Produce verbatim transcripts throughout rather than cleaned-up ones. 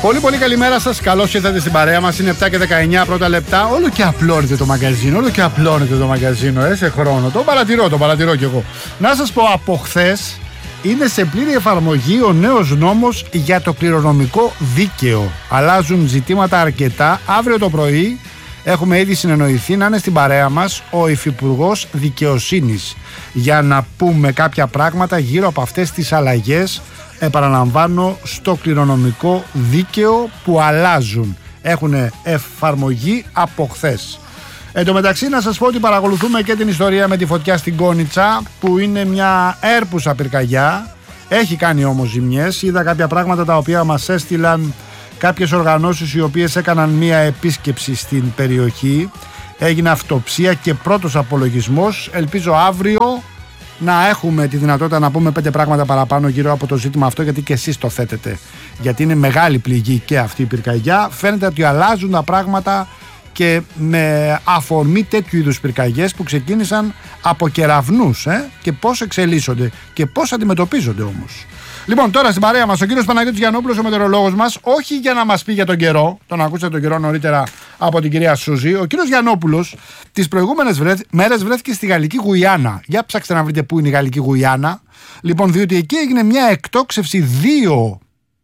Πολύ πολύ καλημέρα σας, καλώς ήρθατε στην παρέα μας. Είναι επτά και δεκαεννιά πρώτα λεπτά. Όλο και απλώνεται το μαγκαζίνο, όλο και απλώνεται το μαγκαζίνο, ε, σε χρόνο. Το παρατηρώ, το παρατηρώ κι εγώ. Να σας πω, από χθες είναι σε πλήρη εφαρμογή ο νέος νόμος για το κληρονομικό δίκαιο. Αλλάζουν ζητήματα αρκετά. Αύριο το πρωί έχουμε ήδη συνεννοηθεί να είναι στην παρέα μας ο Υφυπουργός Δικαιοσύνης για να πούμε κάποια πράγματα γύρω από αυτές τις αλλαγές, επαναλαμβάνω, στο κληρονομικό δίκαιο που αλλάζουν. Έχουν εφαρμογή από χθες. Εν τω μεταξύ, να σας πω ότι παρακολουθούμε και την ιστορία με τη φωτιά στην Κόνιτσα, που είναι μια έρπουσα πυρκαγιά. Έχει κάνει όμως ζημιές. Είδα κάποια πράγματα τα οποία μας έστειλαν κάποιες οργανώσεις οι οποίες έκαναν μια επίσκεψη στην περιοχή. Έγινε αυτοψία και πρώτος απολογισμός. Ελπίζω αύριο να έχουμε τη δυνατότητα να πούμε πέντε πράγματα παραπάνω γύρω από το ζήτημα αυτό, γιατί και εσείς το θέτετε. Γιατί είναι μεγάλη πληγή και αυτή η πυρκαγιά. Φαίνεται ότι αλλάζουν τα πράγματα και με αφορμή τέτοιου είδους πυρκαγιές που ξεκίνησαν από κεραυνούς, ε, και πώς εξελίσσονται και πώς αντιμετωπίζονται όμως. Λοιπόν, τώρα στην παρέα μας ο κύριος Παναγιώτης Γιαννόπουλος, ο μετεωρολόγος μας, όχι για να μας πει για τον καιρό, τον ακούσατε τον καιρό νωρίτερα από την κυρία Σούζη. Ο κύριος Γιαννόπουλος τις προηγούμενες βρε... μέρες βρέθηκε στη Γαλλική Γουιάννα. Για ψάξτε να βρείτε πού είναι η Γαλλική Γουιάννα. Λοιπόν, διότι εκεί έγινε μια εκτόξευση δύο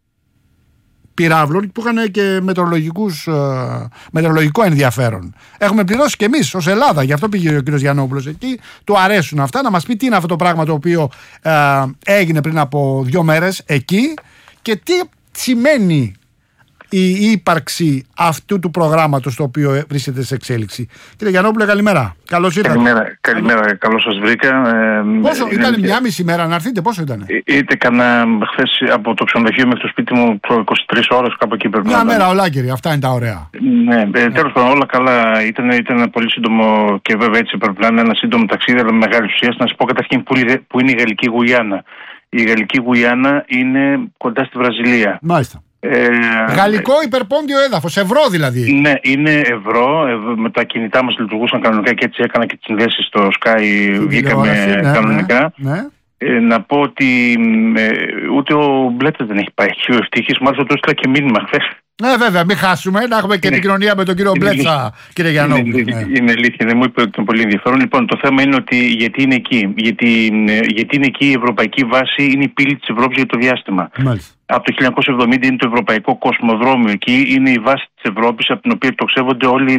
πυράβλων που είχαν και μετεωρολογικούς, μετεωρολογικό ενδιαφέρον. Έχουμε πληρώσει κι εμείς ως Ελλάδα, γι' αυτό πήγε ο κύριος Γιαννόπουλος εκεί. Του αρέσουν αυτά, να μας πει τι είναι αυτό το πράγμα το οποίο ε, έγινε πριν από δύο μέρες εκεί και τι σημαίνει η ύπαρξη αυτού του προγράμματος το οποίο βρίσκεται σε εξέλιξη. Κύριε Γιαννόπουλε, καλημέρα. Καλώς ήρθατε. Καλημέρα, καλημέρα. Καλώς σας βρήκα. Πόσο ε, ήταν, είναι... μια μισή μέρα να έρθετε, πόσο ήταν? Είτε κανένα χθες από το ξενοδοχείο μέχρι το σπίτι μου είκοσι τρεις ώρες, κάπου εκεί πρέπει. Μια μέρα ολάκερη, αυτά είναι τα ωραία. Ναι, ναι. Τέλος πάντων, όλα καλά. Ήταν, ήταν ένα πολύ σύντομο και βέβαια έτσι πρέπει να είναι ένα σύντομο ταξίδι, αλλά με μεγάλη ουσία. Να σας πω καταρχήν που είναι η Γαλλική Γουιάννα. Η Γαλλική Γουιάννα είναι κοντά στη Βραζιλία. Μάλιστα. Ε, Γαλλικό υπερπόντιο έδαφος, ευρώ δηλαδή. Ναι, είναι ευρώ. Με τα κινητά μας λειτουργούσαν κανονικά και έτσι έκανα και τις συνδέσεις στο Sky. Βγήκαμε ναι, κανονικά. Ναι, ναι. Ε, να πω ότι ε, ούτε ο Μπλέτες δεν έχει πάει. Ο ευτυχής, μάλιστα του έστειλα και μήνυμα χθες. Ναι, βέβαια, μην χάσουμε να έχουμε και επικοινωνία με τον κύριο Μπλέτσα, κύριε Γιαννόπουλο. Είναι, ναι. είναι αλήθεια, δεν μου είπε ότι είναι πολύ ενδιαφέρον. Λοιπόν, το θέμα είναι ότι γιατί είναι εκεί. Γιατί, γιατί είναι εκεί η ευρωπαϊκή βάση, είναι η πύλη της Ευρώπης για το διάστημα. Μάλιστα. Από το χίλια εννιακόσια εβδομήντα είναι το Ευρωπαϊκό Κοσμοδρόμιο. Εκεί είναι η βάση της Ευρώπης, από την οποία εκτοξεύονται όλοι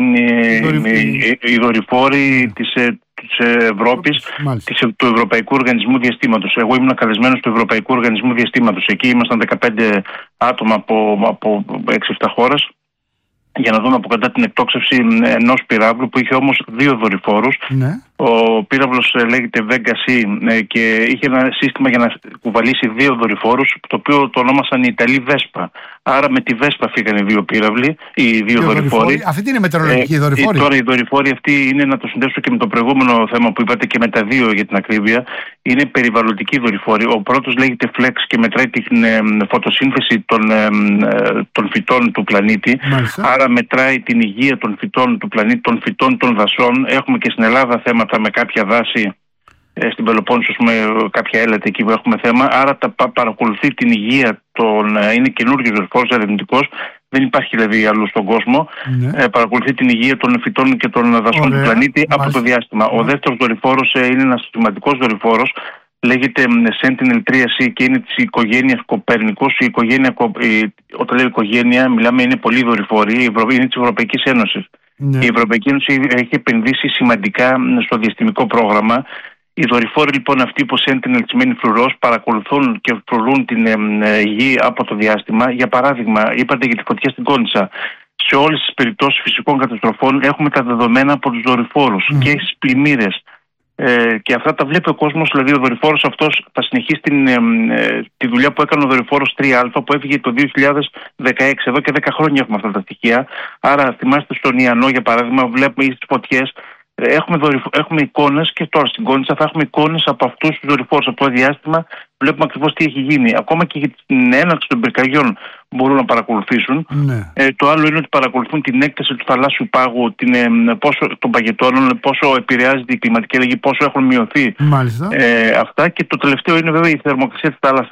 οι δορυφόροι της της Ευρώπης, της, του Ευρωπαϊκού Οργανισμού Διαστήματος. Εγώ ήμουν καλεσμένος του Ευρωπαϊκού Οργανισμού Διαστήματος. Εκεί ήμασταν δεκαπέντε άτομα από, από έξι εφτά χώρες για να δούμε από κοντά την εκτόξευση ενός πυράβλου που είχε όμως δύο δορυφόρους. Ναι. Ο πύραυλος λέγεται Vega C και είχε ένα σύστημα για να κουβαλήσει δύο δορυφόρους, το οποίο το ονόμασαν οι Ιταλοί Βέσπα. Άρα με τη Βέσπα φύγαν οι δύο πύραυλοι, οι δύο δορυφόροι. Αυτή είναι μετεωρολογική ε, δορυφόρη. Τώρα οι δορυφόροι αυτοί είναι, να το συνδέσω και με το προηγούμενο θέμα που είπατε και με τα δύο για την ακρίβεια, είναι περιβαλλοντικοί δορυφόροι. Ο πρώτος λέγεται Flex και μετράει την ε, φωτοσύνθεση των, ε, των φυτών του πλανήτη. Μάλιστα. Άρα μετράει την υγεία των φυτών του πλανήτη, των φυτών των δασών. Έχουμε και στην Ελλάδα θέματα με κάποια δάση. Στην Πελοπόννησο, πούμε, κάποια έλατα εκεί που έχουμε θέμα. Άρα τα πα, παρακολουθεί την υγεία των. Είναι καινούργιος δορυφόρος, ερευνητικός. Δεν υπάρχει δηλαδή αλλού στον κόσμο. Ναι. Ε, παρακολουθεί την υγεία των φυτών και των δασών Ωραία. του πλανήτη Μάλιστα. από το διάστημα. Ναι. Ο δεύτερος δορυφόρος ε, είναι ένας σημαντικός δορυφόρος. Λέγεται Sentinel τρία C και είναι της οικογένειας Κοπέρνικος. Η οικογένεια, η, όταν λέει οικογένεια, μιλάμε, είναι πολλοί δορυφόροι. Είναι της Ευρωπαϊκής Ένωσης. Ναι. Η Ευρωπαϊκή Ένωση έχει επενδύσει σημαντικά στο διαστημικό πρόγραμμα. Οι δορυφόροι λοιπόν αυτοί που Sentinel σημαίνει φρουρός παρακολουθούν και φρουρούν την ε, γη από το διάστημα. Για παράδειγμα, είπατε για τη φωτιά στην Κόνιτσα. Σε όλες τις περιπτώσεις φυσικών καταστροφών έχουμε τα δεδομένα από τους δορυφόρους mm. και στις πλημμύρες. Ε, και αυτά τα βλέπει ο κόσμος, δηλαδή ο δορυφόρος αυτός θα συνεχίσει την, ε, ε, τη δουλειά που έκανε ο δορυφόρος τρία Α που έφυγε το δύο χιλιάδες δεκαέξι. Εδώ και δέκα χρόνια έχουμε αυτά τα στοιχεία. Άρα θυμάστε στον Ιαννό για παράδειγμα, βλέπουμε στις φωτιές. Έχουμε, δορυφο... έχουμε εικόνες και τώρα στην Κόνιτσα θα έχουμε εικόνες από αυτούς τους δορυφόρους. Από το διάστημα βλέπουμε ακριβώς τι έχει γίνει. Ακόμα και για την έναρξη των πυρκαγιών μπορούν να παρακολουθήσουν. Ναι. Ε, το άλλο είναι ότι παρακολουθούν την έκταση του θαλάσσιου πάγου, την, ε, πόσο, των παγετώνων, πόσο επηρεάζεται η κλιματική αλλαγή, πόσο έχουν μειωθεί ε, αυτά. Και το τελευταίο είναι βέβαια η θερμοκρασία της θάλασσας.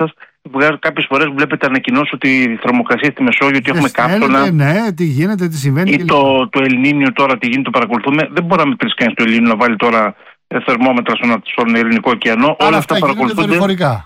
κάποιες φορές βλέπετε ανακοινώσει ότι η θερμοκρασία στη Μεσόγειο, ότι έχουμε κάψωνα. Ναι, τι γίνεται, τι συμβαίνει. Ή το, το Ελνίνιο τώρα, τι γίνεται, το παρακολουθούμε. Δεν μπορεί να μετρήσει κανείς το Ελνίνιο, να βάλει τώρα θερμόμετρα στον, στον Ελληνικό ωκεανό. Αλλά όλα αυτά αυτά παρακολουθούνται.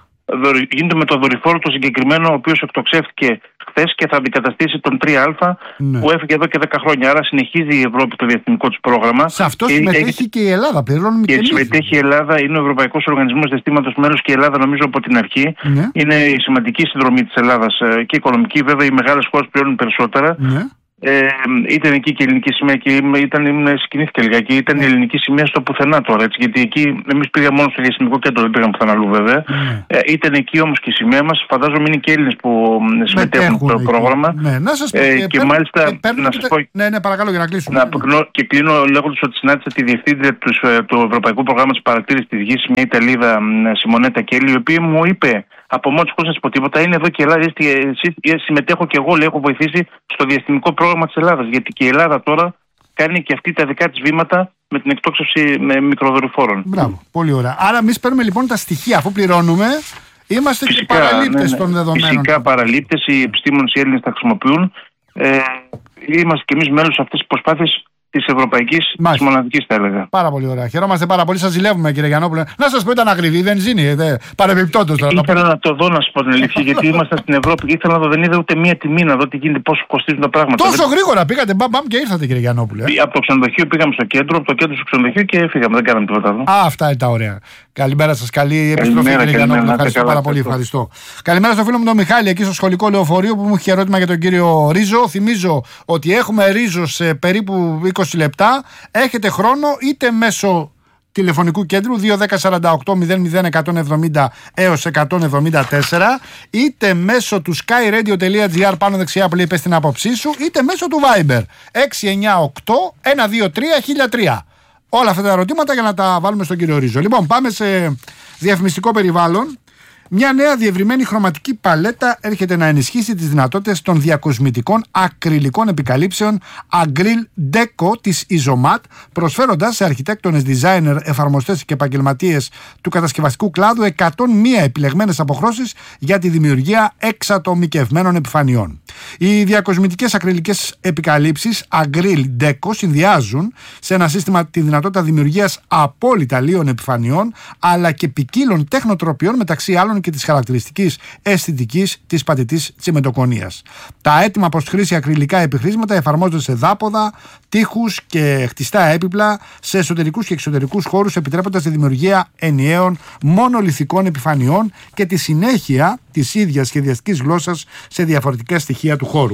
Γίνεται με το δορυφόρο το συγκεκριμένο, ο οποίος εκτοξεύτηκε χθες και θα αντικαταστήσει τον τρία α, ναι, που έφυγε εδώ και δέκα χρόνια. Άρα συνεχίζει η Ευρώπη το διαστημικό της πρόγραμμα. Σε αυτό και συμμετέχει έχει... και η Ελλάδα. Πληρώνουμε και, και συμμετέχει η Ελλάδα, είναι ο Ευρωπαϊκός Οργανισμός Διαστήματος μέλος και η Ελλάδα, νομίζω από την αρχή. Ναι. Είναι η σημαντική συνδρομή της Ελλάδας και οικονομική. Βέβαια, οι μεγάλες χώρες πληρώνουν περισσότερα. Ναι. Ε, ήταν εκεί και η ελληνική σημαία και ήταν, συγκινήθηκε λιγάκι. Ήταν η ελληνική σημαία στο πουθενά τώρα. Έτσι, γιατί εκεί εμείς πήγαμε μόνο στο διαστημικό κέντρο, δεν πήγαμε πουθενά αλλού βέβαια. Mm. Ε, ήταν εκεί όμως και η σημαία μας. Φαντάζομαι είναι και Έλληνες που συμμετέχουν στο πρόγραμμα. Ναι, να σας πω. Ε, και, και μάλιστα. Και να σας πω. Ναι, ναι, παρακαλώ για να κλείσουμε. Να ναι, ναι. Και κλείνω λέγοντας ότι συνάντησα τη διευθύντρια του, του Ευρωπαϊκού Προγράμματος Παρατήρησης της Γης, μια Ιταλίδα, Σιμονέτα Κέλλη, η οποία μου είπε από μόνη της, χωρίς να της πω τίποτα, είναι εδώ και η Ελλάδα. Συμμετέχω και εγώ, λέει, έχω βοηθήσει στο διαστημικό πρόγραμμα της Ελλάδας. Γιατί και η Ελλάδα τώρα κάνει και αυτή τα δικά της βήματα με την εκτόξευση με μικροδορυφόρων. Μπράβο, πολύ ωραία. Άρα, εμείς παίρνουμε λοιπόν τα στοιχεία, αφού πληρώνουμε, είμαστε φυσικά, και παραλήπτες, ναι, ναι, των δεδομένων. Φυσικά παραλήπτες, οι επιστήμονες οι Έλληνες τα χρησιμοποιούν. Ε, είμαστε κι εμείς μέλος αυτής της προσπάθειας της ευρωπαϊκής, της μοναδικής, θα έλεγα. Πάρα πολύ ωραία. Χαιρόμαστε πάρα πολύ. Σας ζηλεύουμε, κύριε Γιαννόπουλε. Να σας πω, ήταν ακριβή η βενζίνη. Παρεμπιπτόντως τώρα. Ήθελα να το δω, να σου πω την αλήθεια, γιατί ήμασταν στην Ευρώπη και ήθελα να δω, δεν είδα ούτε μία τιμή να δω τι γίνεται, πόσο κοστίζουν τα πράγματα. Τόσο δεν... γρήγορα πήγατε, μπαμ, μπαμ και ήρθατε, κύριε Γιαννόπουλε. Από το ξενοδοχείο πήγαμε στο κέντρο, από το κέντρο στο ξενοδοχείο και φύγαμε. Δεν κάναμε τίποτα άλλο. Α, αυτά είναι τα ωραία. Καλημέρα σας, καλή επιστροφή, κύριε Γιαννόπουλε. Ευχαριστώ πάρα πολύ. Ευχαριστώ. Καλημέρα στο φίλο μου τον Μιχάλη, εκεί στο σχολικό λεωφορείο, που μου είχε ερώτημα για τον κύριο Ρίζο. Θυμίζω ότι έχουμε Ρίζο σε περίπου είκοσι λεπτά. Έχετε χρόνο είτε μέσω τηλεφωνικού κέντρου δύο ένα μηδέν τέσσερα οκτώ μηδέν μηδέν εκατόν εβδομήντα έως εκατόν εβδομήντα τέσσερα, είτε μέσω του skyradio.gr πάνω δεξιά που λέει πες την άποψή σου, είτε μέσω του Viber έξι εννιά οκτώ ένα δύο τρία χίλια τρία. Όλα αυτά τα ερωτήματα για να τα βάλουμε στον κύριο Ρίζο. Λοιπόν, πάμε σε διαφημιστικό περιβάλλον. Μια νέα διευρυμένη χρωματική παλέτα έρχεται να ενισχύσει τις δυνατότητες των διακοσμητικών ακριλικών επικαλύψεων Acryl Deco της Isomat, προσφέροντας σε αρχιτέκτονες, designer, εφαρμοστές και επαγγελματίες του κατασκευαστικού κλάδου εκατόν μία επιλεγμένες αποχρώσεις για τη δημιουργία εξατομικευμένων επιφανειών. Οι διακοσμητικές ακριλικές επικαλύψεις Acryl Deco συνδυάζουν σε ένα σύστημα τη δυνατότητα δημιουργίας απόλυτα λίων επιφανειών, αλλά και ποικίλων τεχνοτροπιών, μεταξύ άλλων και της χαρακτηριστικής αισθητικής της πατητής τσιμεντοκονίας. Τα έτοιμα προς χρήση ακριλικά επιχρήσματα εφαρμόζονται σε δάποδα, τοίχους και χτιστά έπιπλα, σε εσωτερικούς και εξωτερικούς χώρους, επιτρέποντας τη δημιουργία ενιαίων μονολιθικών επιφανειών και τη συνέχεια της ίδιας σχεδιαστικής γλώσσας σε διαφορετικά στοιχεία του χώρου.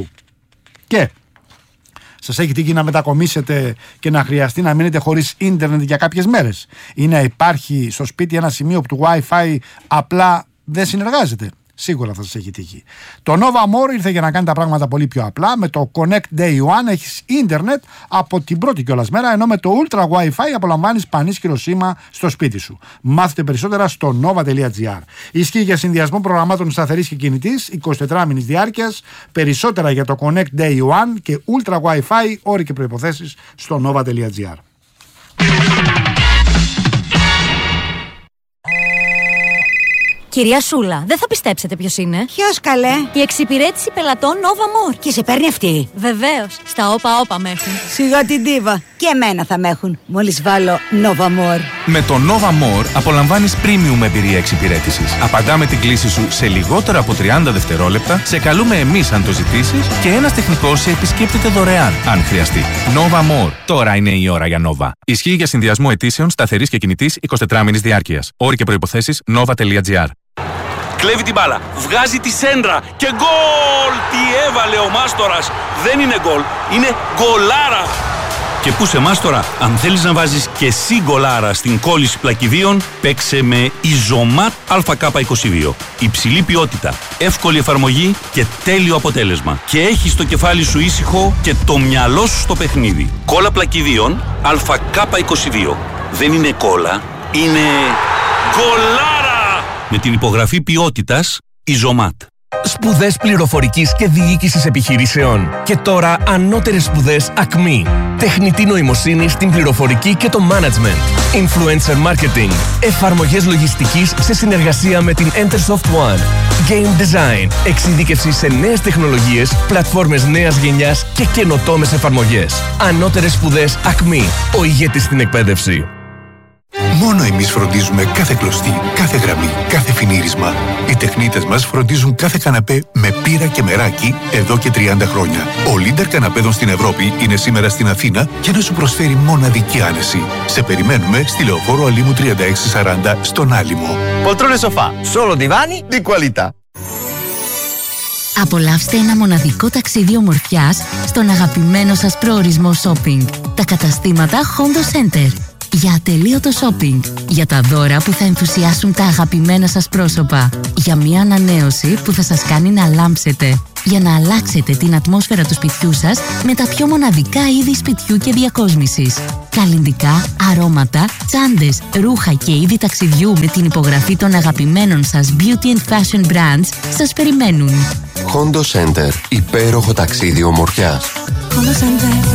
Και σας έχει τύχει να μετακομίσετε και να χρειαστεί να μείνετε χωρίς ίντερνετ για κάποιες μέρες, ή να υπάρχει στο σπίτι ένα σημείο που το Wi-Fi απλά δεν συνεργάζεται? Σίγουρα θα σας έχει τύχει. Το Nova More ήρθε για να κάνει τα πράγματα πολύ πιο απλά. Με το Connect Day One έχεις ίντερνετ από την πρώτη κιόλας μέρα, ενώ με το Ultra Wi-Fi απολαμβάνεις πανίσχυρο σήμα στο σπίτι σου. Μάθετε περισσότερα στο nova.gr. Ισχύει για συνδυασμό προγραμμάτων σταθερής και κινητής εικοσιτετράμηνης διάρκειας. Περισσότερα για το Connect Day One και Ultra Wi-Fi, όροι και προϋποθέσεις στο nova.gr. Κυρία Σούλα, δεν θα πιστέψετε ποιος είναι. Ποιος, καλέ? Η εξυπηρέτηση πελατών Nova More. Και σε παίρνει αυτή? Βεβαίως. Στα όπα όπα με έχουν. Σιγά την τίβα. Και εμένα θα με έχουν, μόλις βάλω Nova More. Με το Nova More απολαμβάνεις premium εμπειρία εξυπηρέτησης. Απαντάμε την κλήση σου σε λιγότερα από τριάντα δευτερόλεπτα, σε καλούμε εμείς αν το ζητήσεις και ένας τεχνικός σε επισκέπτεται δωρεάν αν χρειαστεί. Nova More. Τώρα είναι η ώρα για Nova. Ισχύει για συνδυασμό αιτήσεων σταθερής και κινητής εικοσιτετράμηνης διάρκειας. Όροι και προϋποθέσεις nova.gr. Κλέβει την μπάλα, βγάζει τη σέντρα και γκολ! Τι έβαλε ο Μάστορας! Δεν είναι γκολ, είναι γκολάρα! Και πού σε Μάστορα, αν θέλεις να βάζεις και εσύ γκολάρα στην κόλληση πλακιδίων, παίξε με Isomat Α K είκοσι δύο. Υψηλή ποιότητα, εύκολη εφαρμογή και τέλειο αποτέλεσμα. Και έχεις το κεφάλι σου ήσυχο και το μυαλό σου στο παιχνίδι. Κόλλα πλακιδίων Α K είκοσι δύο. Δεν είναι κόλλα, είναι γκολάρα! Με την υπογραφή ποιότητας Isomat. Σπουδές πληροφορικής και διοίκησης επιχειρήσεων. Και τώρα ανώτερες σπουδές ΑΚΜΗ. Τεχνητή νοημοσύνη στην πληροφορική και το management. Influencer marketing. Εφαρμογές λογιστικής σε συνεργασία με την Entersoft One. Game design. Εξειδίκευση σε νέες τεχνολογίες, πλατφόρμες νέας γενιάς και καινοτόμες εφαρμογές. Ανώτερες σπουδές ΑΚΜΗ. Ο ηγέτης στην εκπαίδευση. Μόνο εμείς φροντίζουμε κάθε κλωστή, κάθε γραμμή, κάθε φινίρισμα. Οι τεχνίτες μας φροντίζουν κάθε καναπέ με πύρα και μεράκι εδώ και τριάντα χρόνια. Ο Λίντερ καναπέδων στην Ευρώπη είναι σήμερα στην Αθήνα για να σου προσφέρει μοναδική άνεση. Σε περιμένουμε στη Λεωφόρο Αλήμου τριάντα έξι σαράντα στον Άλυμο. Poltrone sofà, solo divani di qualità. Απολαύστε ένα μοναδικό ταξίδι ομορφιάς στον αγαπημένο σας προορισμό shopping. Τα καταστήματα Hondo Center. Για ατελείωτο shopping, για τα δώρα που θα ενθουσιάσουν τα αγαπημένα σας πρόσωπα, για μια ανανέωση που θα σας κάνει να λάμψετε, για να αλλάξετε την ατμόσφαιρα του σπιτιού σας με τα πιο μοναδικά είδη σπιτιού και διακόσμησης. Καλλυντικά, αρώματα, τσάντες, ρούχα και είδη ταξιδιού με την υπογραφή των αγαπημένων σας beauty and fashion brands σας περιμένουν. Hondo Center, υπέροχο ταξίδι ομορφιάς. Hondo Center.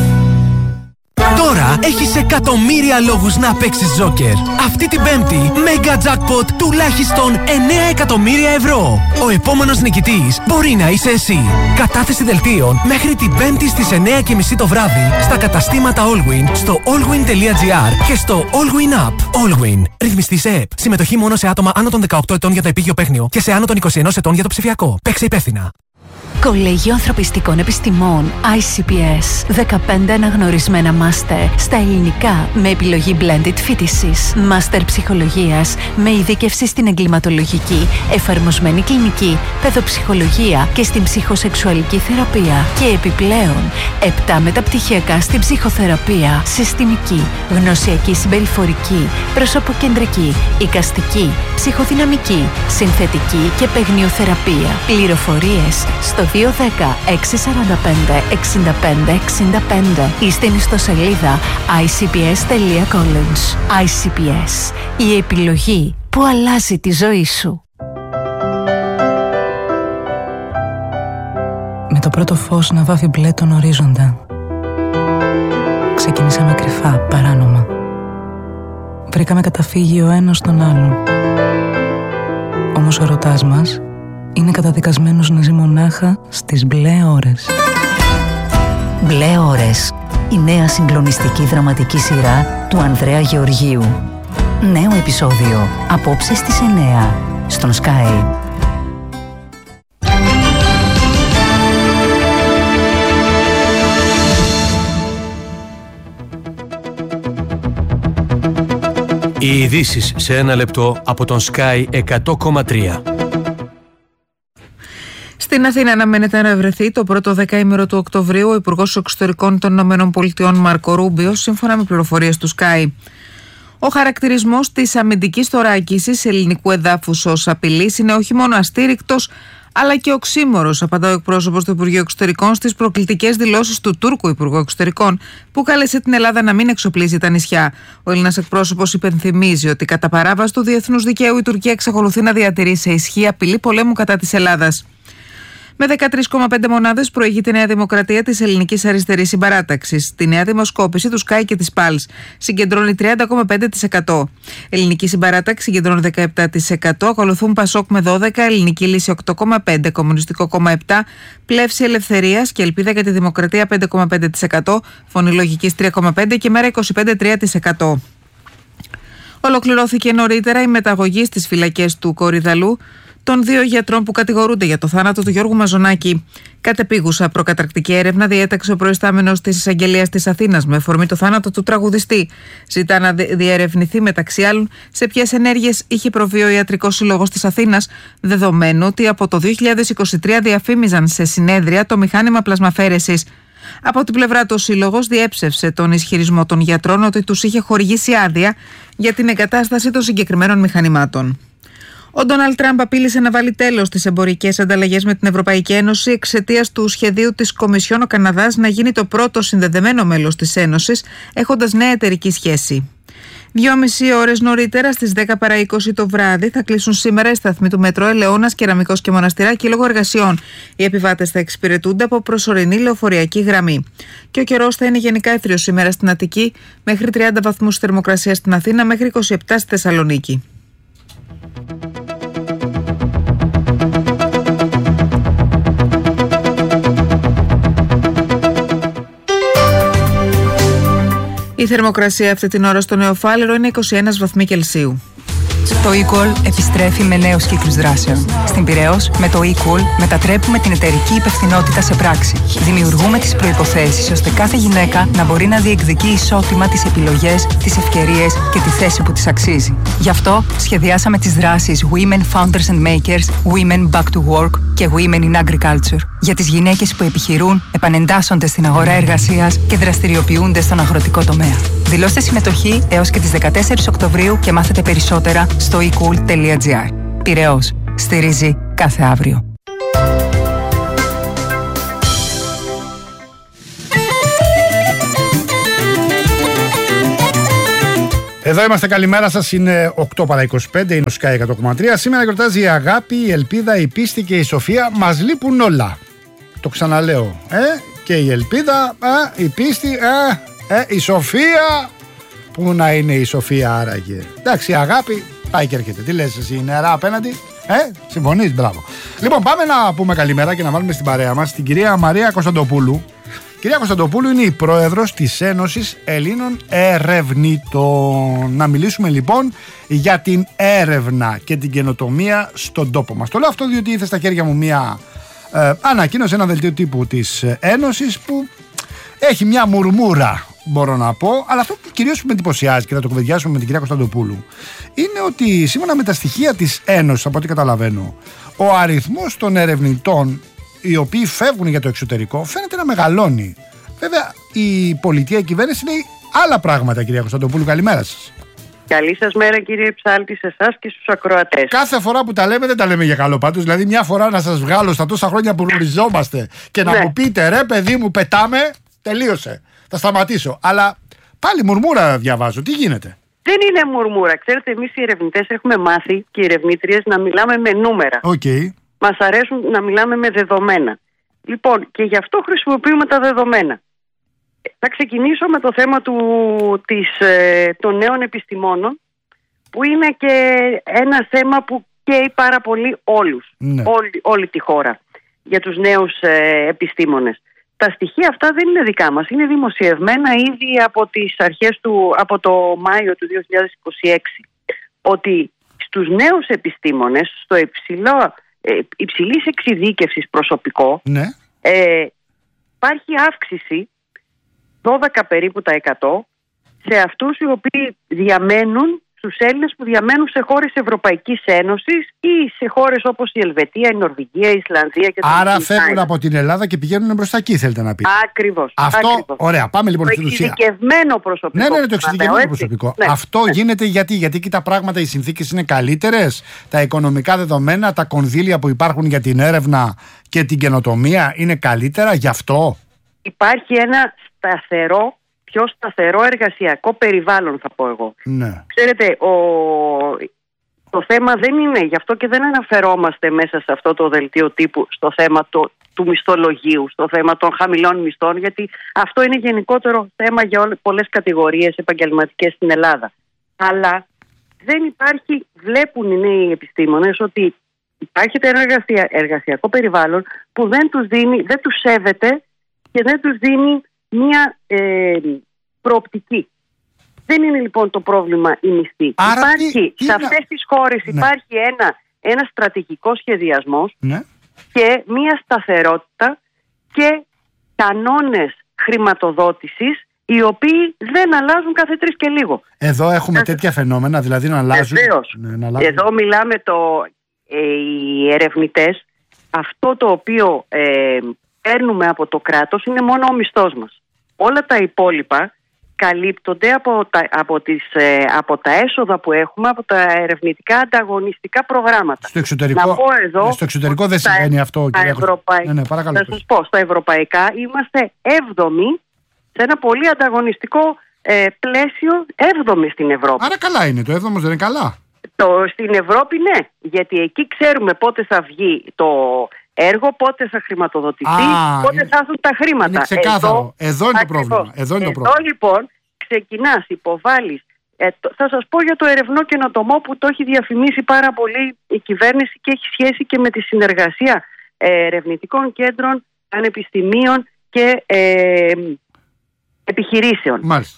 Τώρα έχεις εκατομμύρια λόγους να παίξεις Joker. Αυτή την Πέμπτη, Mega Jackpot τουλάχιστον εννέα εκατομμύρια ευρώ. Ο επόμενος νικητής μπορεί να είσαι εσύ. Κατάθεση δελτίων μέχρι την Πέμπτη στις εννέα και μισή το βράδυ στα καταστήματα Allwyn, στο allwyn τελεία gr και στο Allwyn App. Allwyn. Ρυθμιστή σε ΕΠ. Συμμετοχή μόνο σε άτομα άνω των δεκαοκτώ ετών για το επίγειο παίχνιο και σε άνω των είκοσι ένα ετών για το ψηφιακό. Παίξε υπεύθυνα. Κολέγιο Ανθρωπιστικών Επιστημών άι σι πι ες. δεκαπέντε αναγνωρισμένα μάστερ στα ελληνικά με επιλογή blended φοιτησης. Μάστερ ψυχολογίας με ειδίκευση στην εγκληματολογική, εφαρμοσμένη κλινική, παιδοψυχολογία και στην ψυχοσεξουαλική θεραπεία. Και επιπλέον, επτά μεταπτυχιακά στην ψυχοθεραπεία, συστημική, γνωσιακή συμπεριφορική, προσωποκεντρική, εικαστική, ψυχοδυναμική, συνθετική και παιγνιοθεραπεία. Πληροφορίες στο δύο ένα μηδέν έξι τέσσερα πέντε έξι πέντε έξι πέντε ή στην ιστοσελίδα άι σι πι ες τελεία college. άι σι πι ες, η επιλογή που αλλάζει τη ζωή σου. Με το πρώτο φως να βάφει μπλε τον ορίζοντα, ξεκινήσαμε κρυφά, παράνομα. Βρήκαμε καταφύγιο ο ένας στον άλλον. Όμως ο ερωτάς μας είναι καταδικασμένος να ζει μονάχα στις μπλε ώρες. Μπλε ώρες, η νέα συγκλονιστική δραματική σειρά του Ανδρέα Γεωργίου. Νέο επεισόδιο, απόψε στις εννέα, στον Sky. Οι ειδήσεις σε ένα λεπτό από τον Sky εκατό κόμμα τρία. Στην Αθήνα αναμένεται να ευρεθεί το πρώτο δεκαήμερο του Οκτωβρίου ο Υπουργός Εξωτερικών των ΗΠΑ Μάρκο Ρούμπιο, σύμφωνα με πληροφορίες του Sky. Ο χαρακτηρισμός της αμυντικής θωράκισης ελληνικού εδάφους ως απειλής είναι όχι μόνο αστήρικτος, αλλά και οξύμορος, απαντά ο εκπρόσωπος του Υπουργείου Εξωτερικών στις προκλητικές δηλώσεις του Τούρκου Υπουργού Εξωτερικών, που κάλεσε την Ελλάδα να μην εξοπλίζει τα νησιά. Ο Έλληνας εκπρόσωπος υπενθυμίζει ότι κατά παράβαση του διεθνούς δικαίου η Τουρκία εξακολουθεί να διατηρεί σε ισχύ απειλή πολέμου κατά της Ελλάδας. Με δεκατρείς κόμμα πέντε μονάδες προηγείται η Νέα Δημοκρατία της Ελληνικής Αριστερής Συμπαράταξης. Στη νέα δημοσκόπηση του Sky και της Πάλς συγκεντρώνει τριάντα κόμμα πέντε τοις εκατό. Ελληνική Συμπαράταξη συγκεντρώνει δεκαεπτά τοις εκατό. Ακολουθούν Πασόκ με δώδεκα τοις εκατό, Ελληνική Λύση οκτώ κόμμα πέντε τοις εκατό, Κομμουνιστικό Κόμμα επτά τοις εκατό, Πλεύση Ελευθερίας και Ελπίδα για τη Δημοκρατία πέντε κόμμα πέντε τοις εκατό, Φωνή Λογικής τρία κόμμα πέντε τοις εκατό και Μέρα είκοσι πέντε κόμμα τρία τοις εκατό. Ολοκληρώθηκε νωρίτερα η μεταγωγή στις φυλακές του Κορυδαλού των δύο γιατρών που κατηγορούνται για το θάνατο του Γιώργου Μαζονάκη. Κατεπίγουσα προκαταρκτική έρευνα διέταξε ο προϊστάμενος της Εισαγγελίας της Αθήνας με αφορμή το θάνατο του τραγουδιστή. Ζητά να διερευνηθεί μεταξύ άλλων σε ποιες ενέργειες είχε προβεί ο Ιατρικός Σύλλογος της Αθήνας, δεδομένου ότι από το δύο χιλιάδες είκοσι τρία διαφήμιζαν σε συνέδρια το μηχάνημα πλασμαφέρεσης. Από την πλευρά του, ο Σύλλογος διέψευσε τον ισχυρισμό των γιατρών ότι τους είχε χορηγήσει άδεια για την εγκατάσταση των συγκεκριμένων μηχανημάτων. Ο Ντόναλντ Τραμπ απείλησε να βάλει τέλος στις εμπορικές ανταλλαγές με την Ευρωπαϊκή Ένωση εξαιτίας του σχεδίου της Κομισιόν ο Καναδάς να γίνει το πρώτο συνδεδεμένο μέλος της Ένωσης, έχοντας νέα εταιρική σχέση. Δυόμιση ώρες νωρίτερα, στις δέκα παρά είκοσι το βράδυ, θα κλείσουν σήμερα οι σταθμοί του Μετρό Ελαιώνας, Κεραμικός και Μοναστηράκη λόγω εργασιών. Οι επιβάτες θα εξυπηρετούνται από προσωρινή λεωφορειακή γραμμή. Και ο καιρός θα είναι γενικά έθριος σήμερα στην Αττική, μέχρι τριάντα βαθμούς θερμοκρασία στην Αθήνα, μέχρι είκοσι επτά στη Θεσσαλονίκη. Η θερμοκρασία αυτή την ώρα στο Νεοφάλαιρο είναι είκοσι ένα βαθμοί Κελσίου. Το eCall επιστρέφει με νέους κύκλους δράσεων. Στην Πειραιώς, με το eCall μετατρέπουμε την εταιρική υπευθυνότητα σε πράξη. Δημιουργούμε τις προϋποθέσεις ώστε κάθε γυναίκα να μπορεί να διεκδικεί ισότιμα τις επιλογές, τις ευκαιρίες και τη θέση που της αξίζει. Γι' αυτό σχεδιάσαμε τις δράσεις Women Founders and Makers, Women Back to Work και Women in Agriculture για τις γυναίκες που επιχειρούν, επανεντάσσονται στην αγορά εργασίας και δραστηριοποιούνται στον αγροτικό τομέα. Δηλώστε συμμετοχή έως και τις δεκατέσσερις Οκτωβρίου και μάθετε περισσότερα στο ecool τελεία gr. Πειραιώς. Στηρίζει κάθε αύριο. Εδώ είμαστε, καλημέρα σας. Είναι οκτώ παρά είκοσι πέντε, είναι ο Sky εκατό κόμμα τρία. Σήμερα γιορτάζει η αγάπη, η ελπίδα, η πίστη και η σοφία. Μας λείπουν όλα. Το ξαναλέω. Ε, και η ελπίδα, ε, η πίστη, ε, ε, η σοφία. Πού να είναι η σοφία άραγε? Εντάξει, η αγάπη πάει και έρχεται. Τι λες εσύ, νερά απέναντι? Ε, συμφωνείς? Μπράβο. Λοιπόν, πάμε να πούμε καλημέρα και να βάλουμε στην παρέα μας την κυρία Μαρία Κωνσταντοπούλου. Κυρία Κωνσταντοπούλου είναι η πρόεδρος της Ένωσης Ελλήνων Ερευνητών. Να μιλήσουμε λοιπόν για την έρευνα και την καινοτομία στον τόπο μας. Το λέω αυτό διότι ήρθε στα χέρια μου μια ε, ανακοίνωση, ένα δελτίο τύπου της Ένωσης που έχει μια μουρμούρα, μπορώ να πω, αλλά αυτό που κυρίως με εντυπωσιάζει και θα το κουβεντιάσουμε με την κυρία Κωνσταντοπούλου είναι ότι σύμφωνα με τα στοιχεία της Ένωσης, από ό,τι καταλαβαίνω, ο αριθμός των ερευνητών οι οποίοι φεύγουν για το εξωτερικό φαίνεται να μεγαλώνει. Βέβαια, η πολιτεία, η κυβέρνηση λέει άλλα πράγματα, κυρία Κωνσταντοπούλου. Καλημέρα σας. Καλή σας μέρα, κύριε Ψάλτη, σε εσάς και στους ακροατές. Κάθε φορά που τα λέμε δεν τα λέμε για καλό πάντως. Δηλαδή, μια φορά να σας βγάλω στα τόσα χρόνια που γνωριζόμαστε και να ναι. μου πείτε ρε, παιδί μου, πετάμε, τελείωσε. Θα σταματήσω. Αλλά πάλι μουρμούρα διαβάζω. Τι γίνεται? Δεν είναι μουρμούρα. Ξέρετε, εμείς οι ερευνητές έχουμε μάθει και οι ερευνήτριες να μιλάμε με νούμερα. Okay. Μας αρέσουν να μιλάμε με δεδομένα. Λοιπόν, και γι' αυτό χρησιμοποιούμε τα δεδομένα. Θα ξεκινήσω με το θέμα του, της, των νέων επιστημόνων, που είναι και ένα θέμα που καίει πάρα πολύ όλους, ναι. όλη, όλη τη χώρα, για τους νέους ε, επιστήμονες. Τα στοιχεία αυτά δεν είναι δικά μας, είναι δημοσιευμένα ήδη από τις αρχές του, από το Μάιο του δύο χιλιάδες είκοσι έξι, ότι στους νέους επιστήμονες, στο υψηλό, ε, υψηλής εξειδίκευσης προσωπικό, ναι. ε, υπάρχει αύξηση δώδεκα περίπου τα εκατό σε αυτούς οι οποίοι διαμένουν, στους Έλληνες που διαμένουν σε χώρες Ευρωπαϊκής Ένωσης ή σε χώρες όπως η Ελβετία, η Νορβηγία, η Ισλανδία και τα Άρα φεύγουν από την Ελλάδα και πηγαίνουν μπροστά εκεί, θέλετε να πείτε? Ακριβώς. Αυτό, ακριβώς. Ωραία, πάμε λοιπόν το στην ουσία. Το εξειδικευμένο προσωπικό. Ναι, ναι, το εξειδικευμένο προσωπικό. Ναι. Αυτό ναι. γίνεται γιατί, γιατί εκεί τα πράγματα, οι συνθήκες είναι καλύτερες, τα οικονομικά δεδομένα, τα κονδύλια που υπάρχουν για την έρευνα και την καινοτομία είναι καλύτερα, γι' αυτό? Υπάρχει ένα σταθερό, πιο σταθερό εργασιακό περιβάλλον, θα πω εγώ. Ναι. Ξέρετε, ο... το θέμα δεν είναι, γι' αυτό και δεν αναφερόμαστε μέσα σε αυτό το δελτίο τύπου στο θέμα το, του μισθολογίου, στο θέμα των χαμηλών μισθών, γιατί αυτό είναι γενικότερο θέμα για όλες, πολλές κατηγορίες επαγγελματικές στην Ελλάδα. Αλλά δεν υπάρχει, βλέπουν οι νέοι επιστήμονες ότι υπάρχει ένα εργασια, εργασιακό περιβάλλον που δεν τους δίνει, δεν τους σέβεται και δεν τους δίνει μία ε, προοπτική. Δεν είναι λοιπόν το πρόβλημα η μισθή. Άρα υπάρχει, τι, τι σε να... αυτές τις χώρες ναι. υπάρχει ένα, ένα στρατηγικό σχεδιασμός ναι. και μία σταθερότητα και κανόνες χρηματοδότησης οι οποίοι δεν αλλάζουν κάθε τρεις και λίγο. Εδώ έχουμε Ά, τέτοια φαινόμενα, δηλαδή να αλλάζουν. Ναι, να αλλάζουν. Εδώ μιλάμε το, ε, οι ερευνητές, αυτό το οποίο ε, παίρνουμε από το κράτος είναι μόνο ο μισθός μας. Όλα τα υπόλοιπα καλύπτονται από τα, από, τις, ε, από τα έσοδα που έχουμε από τα ερευνητικά ανταγωνιστικά προγράμματα. Στο εξωτερικό, να πω εδώ, στο εξωτερικό δεν συμβαίνει αυτό. Στα ευρωπαϊ... ναι, ναι, παρακαλώ. Θα σας πω, στα ευρωπαϊκά είμαστε έβδομοι σε ένα πολύ ανταγωνιστικό ε, πλαίσιο έβδομη στην Ευρώπη. Άρα καλά είναι, το έβδομος δεν είναι καλά. Το, στην Ευρώπη ναι, γιατί εκεί ξέρουμε πότε θα βγει το έργο, πότε θα χρηματοδοτηθεί, Α, πότε είναι, θα έρθουν τα χρήματα. Είναι ξεκάθαρο. Εδώ, εδώ είναι το πρόβλημα. Εδώ, είναι το πρόβλημα. Εδώ λοιπόν ξεκινάς, υποβάλλεις. Ε, το, θα σας πω για το ερευνό καινοτομό που το έχει διαφημίσει πάρα πολύ η κυβέρνηση και έχει σχέση και με τη συνεργασία ε, ερευνητικών κέντρων, πανεπιστημίων και ε, επιχειρήσεων. Μάλιστα.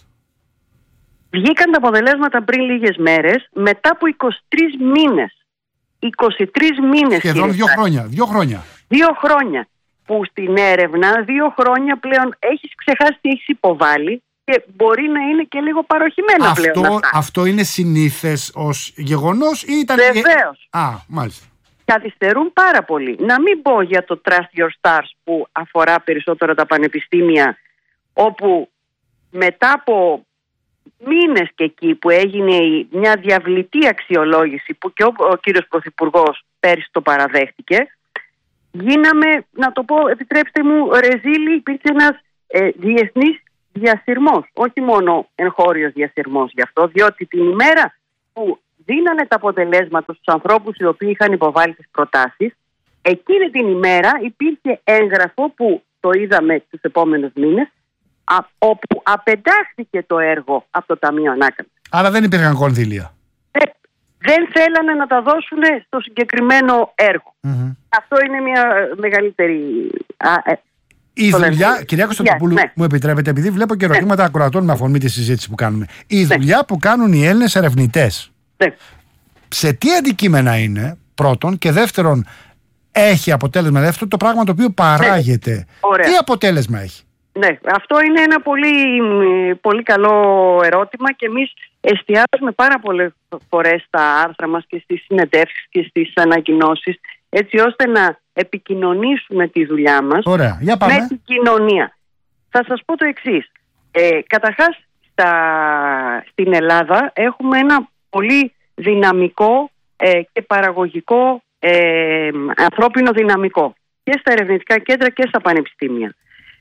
Βγήκαν τα αποτελέσματα πριν λίγες μέρες, μετά από είκοσι τρεις μήνες. είκοσι τρεις μήνες. Σχεδόν δύο χρόνια. Δύο χρόνια. Δύο χρόνια. Που στην έρευνα, δύο χρόνια πλέον έχεις ξεχάσει τι έχεις υποβάλει και μπορεί να είναι και λίγο παροχημένα αυτό, πλέον αυτά. Αυτό είναι συνήθες ως γεγονός ή ήταν... Βεβαίως. Α, μάλιστα. Καθυστερούν πάρα πολύ. Να μην πω για το Trust Your Stars που αφορά περισσότερο τα πανεπιστήμια, όπου μετά από μήνες και εκεί που έγινε μια διαβλητή αξιολόγηση που και ο, ο κύριος Πρωθυπουργός πέρυσι το παραδέχτηκε, γίναμε, να το πω, επιτρέψτε μου, ρεζίλη, υπήρξε ένας ε, διεθνής διασυρμός, όχι μόνο εγχώριος διασυρμός γι' αυτό, διότι την ημέρα που δίνανε τα αποτελέσματα στους ανθρώπους οι οποίοι είχαν υποβάλει τις προτάσεις, εκείνη την ημέρα υπήρχε έγγραφο που το είδαμε τους επόμενους μήνες, Α, όπου απεντάχθηκε το έργο από το Ταμείο Ανάκαμψης. Άρα δεν υπήρχαν κονδύλια. Ε, δεν θέλανε να τα δώσουν στο συγκεκριμένο έργο. Mm-hmm. Αυτό είναι μια μεγαλύτερη... Α, ε, η δουλειά, κυρία Κωνσταντοπούλου, ναι. μου επιτρέπετε, επειδή βλέπω και ερωτήματα ναι. ακροατών με αφορμή τη συζήτηση που κάνουμε. Η ναι. δουλειά που κάνουν οι Έλληνες ερευνητές, ναι. σε τι αντικείμενα είναι, πρώτον, και δεύτερον, έχει αποτέλεσμα, δεύτερον, το πράγμα το οποίο παράγεται. Ναι. Τι αποτέλεσμα έχει? Ναι, αυτό είναι ένα πολύ, πολύ καλό ερώτημα και εμείς εστιάζουμε πάρα πολλές φορές στα άρθρα μας και στις συνεντεύξεις και στις ανακοινώσεις, έτσι ώστε να επικοινωνήσουμε τη δουλειά μας. Ωραία. Για πάμε. Με την κοινωνία. Θα σας πω το εξής. Ε, καταρχάς, στα, στην Ελλάδα έχουμε ένα πολύ δυναμικό ε, και παραγωγικό ε, ανθρώπινο δυναμικό και στα ερευνητικά κέντρα και στα πανεπιστήμια.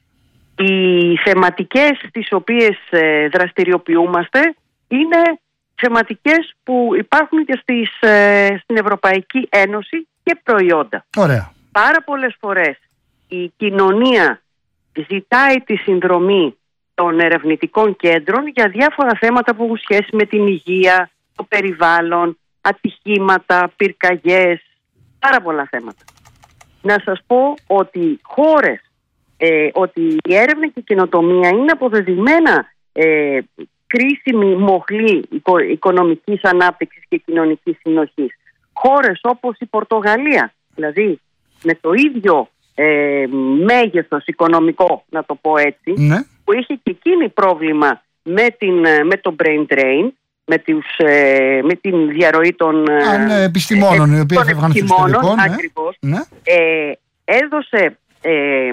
Οι θεματικές τις οποίες ε, δραστηριοποιούμαστε είναι θεματικές που υπάρχουν και στις, ε, στην Ευρωπαϊκή Ένωση και προϊόντα. Ωραία. Πάρα πολλές φορές η κοινωνία ζητάει τη συνδρομή των ερευνητικών κέντρων για διάφορα θέματα που έχουν σχέση με την υγεία, το περιβάλλον, ατυχήματα, πυρκαγιές, πάρα πολλά θέματα. Να σας πω ότι χώρες Ε, ότι η έρευνα και η καινοτομία είναι αποδεδειγμένα ε, κρίσιμη μοχλή οικο, οικονομικής ανάπτυξης και κοινωνικής συνοχής. Χώρες όπως η Πορτογαλία, δηλαδή με το ίδιο ε, μέγεθος οικονομικό, να το πω έτσι, ναι. που είχε και εκείνη πρόβλημα με, την, με το brain drain, με, τους, ε, με την διαρροή των Α, ναι, επιστημόνων, ε, οι οποίοι έφευγαν στο εξωτερικό, ναι. ακριβώς, ναι. Ε, έδωσε... Ε,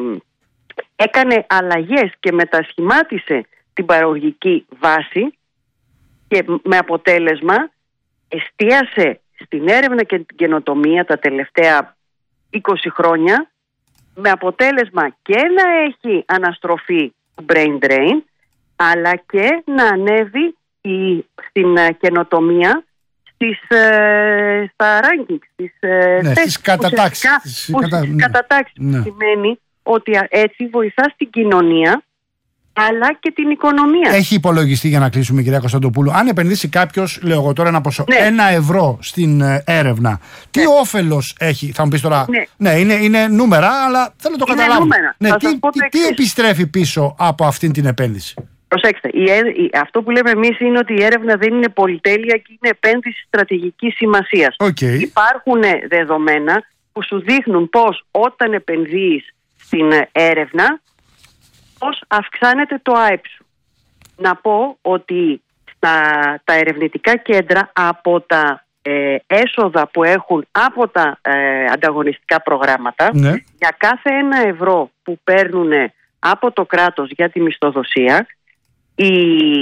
έκανε αλλαγές και μετασχημάτισε την παραγωγική βάση και με αποτέλεσμα εστίασε στην έρευνα και την καινοτομία τα τελευταία είκοσι χρόνια, με αποτέλεσμα και να έχει αναστροφή του brain drain, αλλά και να ανέβει η, στην καινοτομία στις, ε, στα rankings, στις, ε, ναι, στις κατατάξεις. Στις κατα... κατατάξεις ναι. σημαίνει ότι έτσι βοηθά στην κοινωνία αλλά και την οικονομία. Έχει υπολογιστεί, για να κλείσουμε, κυρία Κωνσταντοπούλου, αν επενδύσει κάποιος, λέω εγώ τώρα ένα ποσό, ναι. ένα ευρώ στην έρευνα, τι ναι. όφελος έχει? Θα μου πεις τώρα, ναι, ναι είναι, είναι νούμερα, αλλά θέλω να το είναι καταλάβω. Ναι, τι, τι, τι επιστρέφει πίσω από αυτήν την επένδυση? Προσέξτε, η, η, αυτό που λέμε εμείς είναι ότι η έρευνα δεν είναι πολυτέλεια και είναι επένδυση στρατηγικής σημασίας. Okay. Υπάρχουν δεδομένα που σου δείχνουν πως όταν επενδύεις στην έρευνα, πώς αυξάνεται το ΑΕΠ σου. Να πω ότι στα, τα ερευνητικά κέντρα από τα ε, έσοδα που έχουν από τα ε, ανταγωνιστικά προγράμματα, ναι. για κάθε ένα ευρώ που παίρνουν από το κράτος για τη μισθοδοσία, η,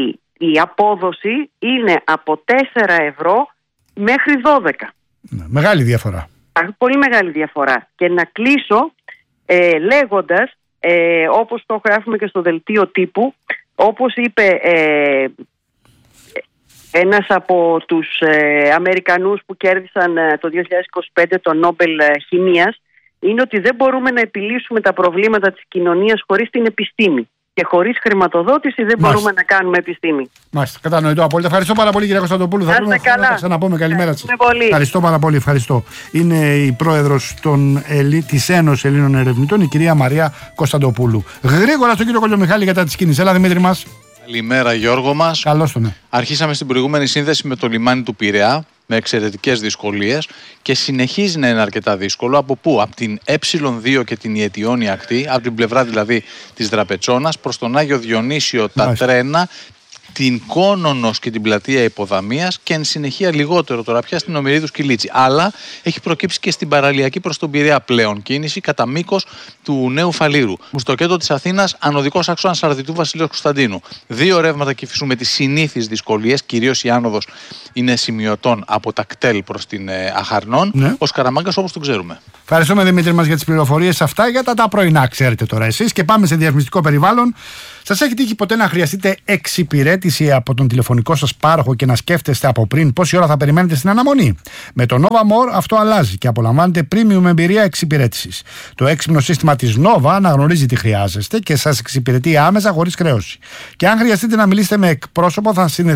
η απόδοση είναι από τέσσερα ευρώ μέχρι δώδεκα. Ναι, μεγάλη διαφορά. Πολύ μεγάλη διαφορά. Και να κλείσω Ε, λέγοντας, ε, όπως το γράφουμε και στο δελτίο τύπου, όπως είπε ε, ένας από τους ε, Αμερικανούς που κέρδισαν ε, το δύο χιλιάδες είκοσι πέντε το Νόμπελ ε, Χημείας, είναι ότι δεν μπορούμε να επιλύσουμε τα προβλήματα της κοινωνίας χωρίς την επιστήμη. Και χωρίς χρηματοδότηση δεν Μάλιστα. μπορούμε να κάνουμε επιστήμη. Μάλιστα, κατανοητό απόλυτα. Ευχαριστώ πάρα πολύ, κυρία Κωνσταντοπούλου. Θα πούμε να τα ξαναπούμε. Καλημέρα σας. Ευχαριστώ πάρα πολύ. Ευχαριστώ. Είναι η πρόεδρος της Ένωσης Ελλήνων Ερευνητών, η κυρία Μαρία Κωνσταντοπούλου. Γρήγορα στον κύριο Κολιομιχάλη για τα της κίνησης. Έλα, Δημήτρη μας. Καλημέρα, Γιώργο μας. Καλώς τον. Ναι. Αρχίσαμε στην προηγούμενη σύνδεση με το λιμάνι του Πειραιά, με εξαιρετικές δυσκολίες, και συνεχίζει να είναι αρκετά δύσκολο. Από πού? Από την ε δύο και την Ιετιώνη ακτή, από την πλευρά δηλαδή της Δραπετσόνας, προς τον Άγιο Διονύσιο τα Μάλιστα. τρένα, την Κόνονος και την πλατεία Υποδαμίας, και εν συνεχεία λιγότερο τώρα πια στην Ομηρίδους Κιλίτσι. Αλλά έχει προκύψει και στην παραλιακή προς τον Πειραιά πλέον κίνηση κατά μήκος του Νέου Φαλήρου. Στο κέντρο της Αθήνας, ανωδικός άξονας Σαρδιτού Βασιλέως Κωνσταντίνου. Δύο ρεύματα Κηφισού με τις συνήθεις δυσκολίες, κυρίως η άνοδος είναι σημειωτών από τα κτέλ προς την ε, Αχαρνών. Ναι. Ο Σκαραμάγκας όπως τον ξέρουμε. Ευχαριστούμε, Δημήτρη μας, για τις πληροφορίες αυτά. Για τα, τα πρωινά, ξέρετε τώρα εσείς. Και πάμε σε διαφημιστικό περιβάλλον. Σας έχει τύχει ποτέ να χρειαστείτε εξυπηρέτηση από τον τηλεφωνικό σας πάροχο και να σκέφτεστε από πριν πόση ώρα θα περιμένετε στην αναμονή? Με το Nova More αυτό αλλάζει και απολαμβάνετε premium εμπειρία εξυπηρέτησης. Το έξυπνο σύστημα της Nova αναγνωρίζει τι χρειάζεστε και σας εξυπηρετεί άμεσα χωρίς χρέωση. Και αν χρειαστείτε να μιλήσετε με εκπρόσωπο, θα συνδεθείτε